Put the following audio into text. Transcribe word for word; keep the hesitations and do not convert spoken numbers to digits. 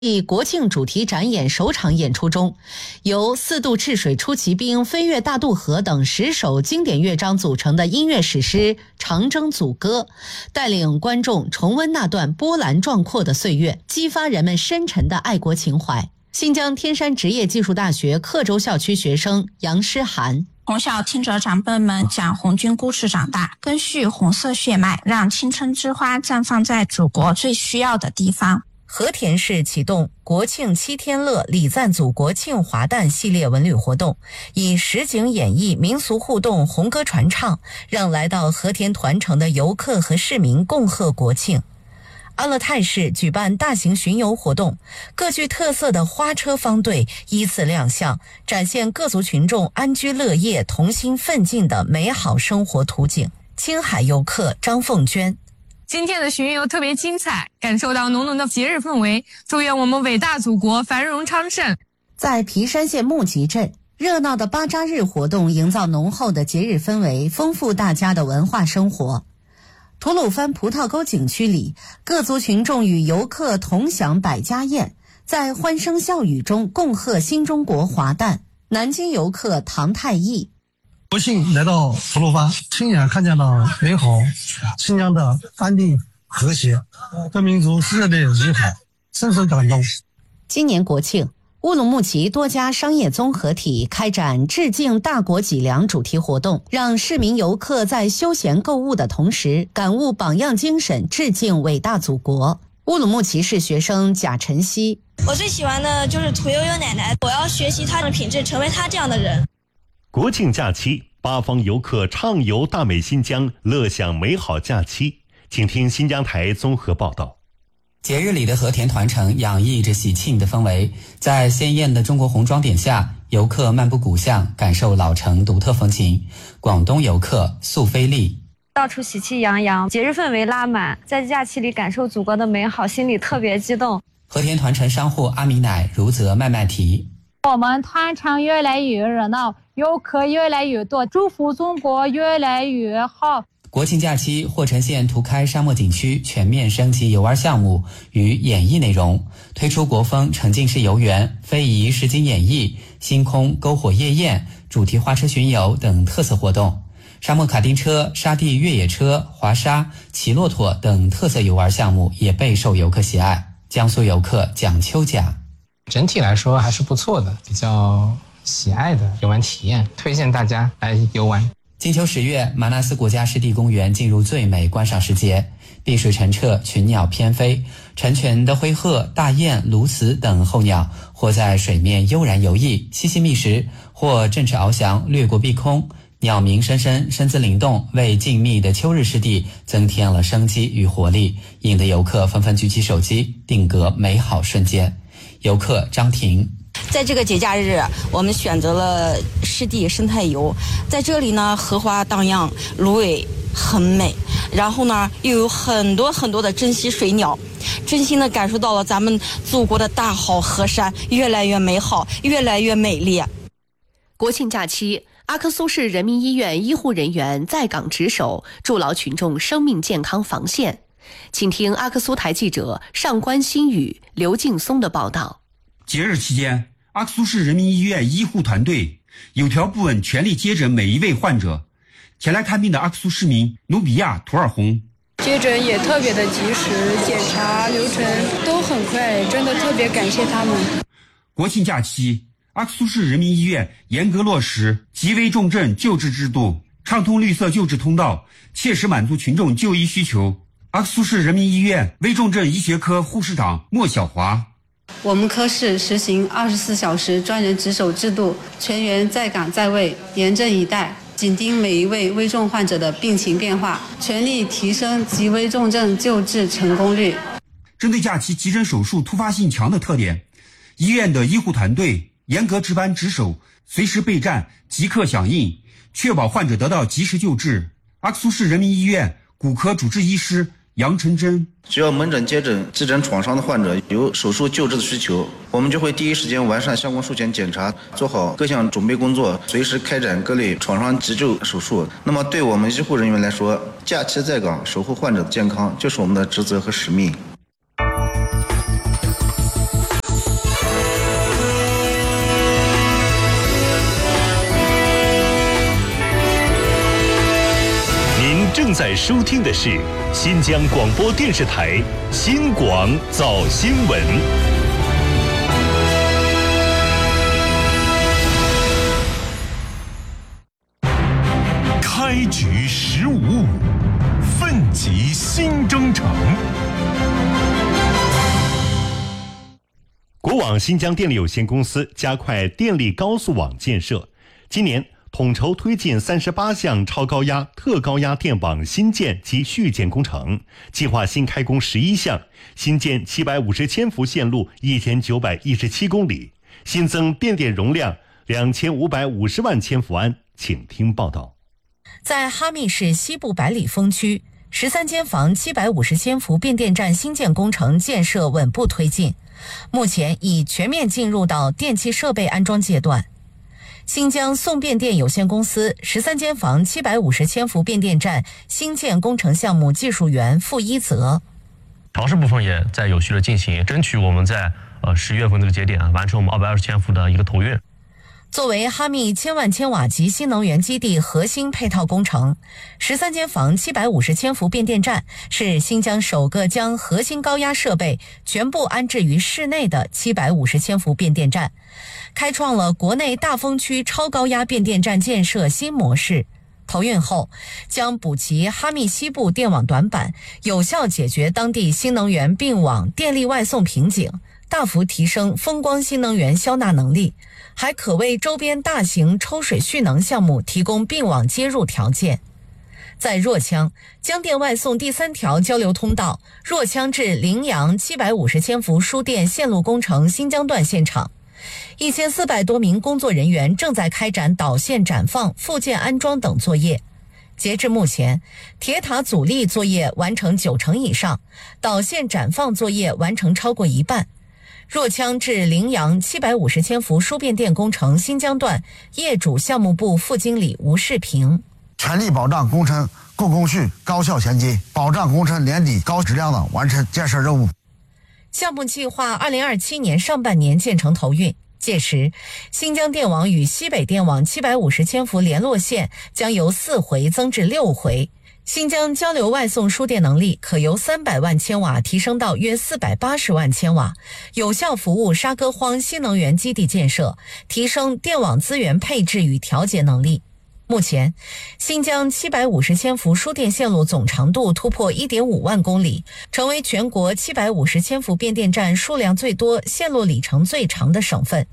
国庆主题展演首场演出中，由四渡赤水出奇兵、飞越大渡河等十首经典乐章组成的音乐史诗《长征组歌》，带领观众重温那段波澜壮阔的岁月，激发人们深沉的爱国情怀。新疆天山职业技术大学克州校区学生杨诗涵。 从小听着长辈们讲红军故事长大，根续红色血脉，让青春之花绽放在祖国最需要的地方。 和田市启动国庆七天乐礼赞祖国庆华诞系列文旅活动，以实景演绎、民俗互动、红歌传唱，让来到和田团城的游客和市民共贺国庆。阿勒泰市举办大型巡游活动，各具特色的花车方队依次亮相，展现各族群众安居乐业、同心奋进的美好生活图景。青海游客张凤娟。 今天的巡游特别精彩，感受到浓浓的节日氛围，祝愿我们伟大祖国繁荣昌盛。 在皮山县木集镇，热闹的巴扎日活动营造浓厚的节日氛围，丰富大家的文化生活。吐鲁番葡萄沟景区里，各族群众与游客同享百家宴，在欢声笑语中共贺新中国华诞。南京游客唐太义。 国庆来到吐鲁番，亲眼看见了美好新疆的安定和谐，各民族热烈友好，深受感动。 今年国庆，乌鲁木齐多家商业综合体开展致敬大国脊梁主题活动，让市民游客在休闲购物的同时感悟榜样精神，致敬伟大祖国。乌鲁木齐市学生贾晨曦。 我最喜欢的就是屠呦呦奶奶，我要学习她的品质，成为她这样的人。 国庆假期，八方游客畅游大美新疆，乐享美好假期。请听新疆台综合报道。 节日里的和田团城洋溢着喜庆的氛围，在鲜艳的中国红装点下，游客漫步古巷，感受老城独特风情。广东游客素菲丽。 到处喜气洋洋，节日氛围拉满，在假期里感受祖国的美好，心里特别激动。 和田团城商户阿米乃如则麦麦提。 我们团城越来越热闹，游客越来越多，祝福中国越来越好。 国庆假期，霍城县图开沙漠景区全面升级游玩项目与演艺内容，推出国风沉浸式游园、非遗实景演绎、星空篝火夜宴、主题花车巡游等特色活动。沙漠卡丁车、沙地越野车、滑沙、骑骆驼等特色游玩项目也备受游客喜爱。江苏游客蒋秋甲。 整体来说还是不错的，比较喜爱的游玩体验，推荐大家来游玩。 金秋十月，马纳斯国家湿地公园进入最美观赏时节，碧水澄澈，群鸟翩飞，成群的灰鹤、大雁、鸬鹚等候鸟或在水面悠然游弋，栖息觅食，或振翅翱翔，掠过碧空。鸟鸣声声，身姿灵动，为静谧的秋日湿地增添了生机与活力，引得游客纷纷举起手机，定格美好瞬间。游客张婷。 在这个节假日，我们选择了湿地生态游，在这里呢，荷花荡漾，芦苇很美，然后呢，又有很多很多的珍稀水鸟，真心的感受到了咱们祖国的大好河山越来越美好，越来越美丽。 国庆假期，阿克苏市人民医院医护人员在岗值守，筑牢群众生命健康防线。请听阿克苏台记者上官新宇、刘劲松的报道。 节日期间，阿克苏市人民医院医护团队有条不紊全力接诊每一位患者。前来看病的阿克苏市民努比亚·图尔洪。 接诊也特别的及时，检查流程都很快，真的特别感谢他们。 国庆假期，阿克苏市人民医院严格落实急危重症救治制度，畅通绿色救治通道，切实满足群众就医需求。阿克苏市人民医院危重症医学科护士长莫小华。 我们科室实行二十四小时专人值守制度，全员在岗在位，严阵以待，紧盯每一位危重患者的病情变化，全力提升急危重症救治成功率。 针对假期急诊手术突发性强的特点，医院的医护团队严格值班值守，随时备战，即刻响应，确保患者得到及时救治。阿克苏市人民医院骨科主治医师杨晨真。 只要门诊接诊急诊创伤的患者有手术救治的需求，我们就会第一时间完善相关术前检查，做好各项准备工作，随时开展各类创伤急救手术。那么对我们医护人员来说，假期在岗守护患者的健康就是我们的职责和使命。 正在收听的是新疆广播电视台新广早新闻。开局十五五，奋楫新征程。 国网新疆电力有限公司加快电力高速网建设，今年统筹推进三十八项超高压、特高压电网新建及续建工程，计划新开工十一项，新建七百五十千伏线路一千九百一十七公里，新增变电容量两千五百五十万千伏安。请听报道。 在哈密市西部百里峰区，十三间房七百五十千伏变电站新建工程建设稳步推进，目前已全面进入到电气设备安装阶段。新疆送变电有限公司十三间房七百五十千伏变电站新建工程项目技术员付一泽： 调试部分也在有序的进行，争取我们在呃十月份这个节点完成我们二百二十千伏的一个投运。 作为哈密千万千瓦级新能源基地核心配套工程，十三间房七百五十千伏变电站是新疆首个将核心高压设备全部安置于室内的七百五十千伏变电站，开创了国内大风区超高压变电站建设新模式。投运后将补齐哈密西部电网短板，有效解决当地新能源并网电力外送瓶颈，大幅提升风光新能源消纳能力，还可为周边大型抽水蓄能项目提供并网接入条件。在若羌，江电外送第三条交流通道若羌至羚羊七百五十千伏输电线路工程新疆段现场，一千四百多名工作人员正在开展导线展放、附件安装等作业。截至目前，铁塔阻力作业完成九成以上，导线展放作业完成超过一半。若羌至羚羊七百五十千伏输变电工程新疆段业主项目部副经理吴世平： 全力保障工程够工序、高效衔接，保障工程年底高质量的完成建设任务。 项目计划二零二七年上半年建成投运，届时新疆电网与西北电网七百五十千伏联络线将由四回增至六回，新疆交流外送输电能力可由三百万千瓦提升到约四百八十万千瓦，有效服务沙戈荒新能源基地建设，提升电网资源配置与调节能力。目前，新疆七百五十千伏输电线路总长度突破 一点五万公里，成为全国七百五十千伏变电站数量最多、线路里程最长的省份。